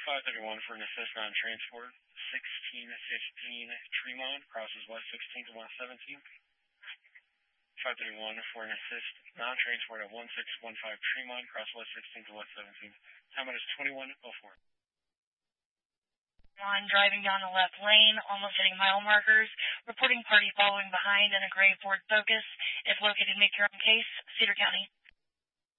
531 for an assist on transport. 1615 Tremont crosses West 16th to West 17th. 531 for an assist non-transport at 1615 Tremont cross West 16th to West 17th. Time is 21:04. On driving down the left lane, almost hitting mile markers. Reporting party following behind in a gray Ford Focus. If located, make your own case. Cedar County.